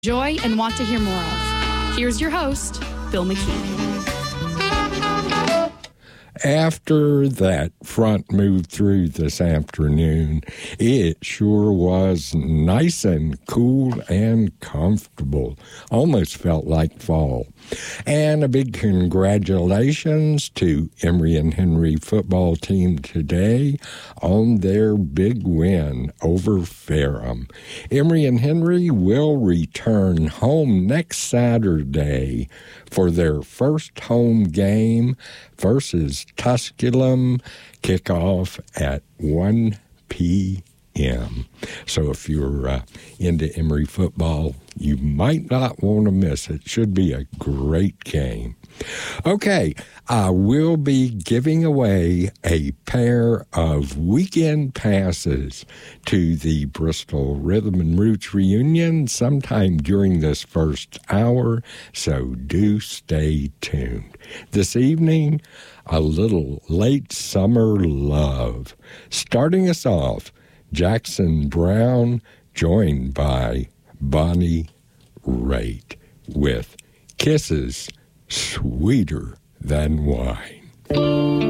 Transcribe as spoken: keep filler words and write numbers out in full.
Enjoy and want to hear more of. Here's your host, Bill McKee. After that front moved through this afternoon, it sure was nice and cool and comfortable. Almost felt like fall. And a big congratulations to Emory and Henry football team today on their big win over Ferrum. Emory and Henry will return home next Saturday for their first home game versus Tusculum, kickoff at one p.m. So if you're uh, into Emory football, you might not want to miss it. Should be a great game. Okay, I will be giving away a pair of weekend passes to the Bristol Rhythm and Roots reunion sometime during this first hour, so do stay tuned. This evening, a little late summer love. Starting us off, Jackson Browne, joined by Bonnie Raitt with Kisses Sweeter Than Wine.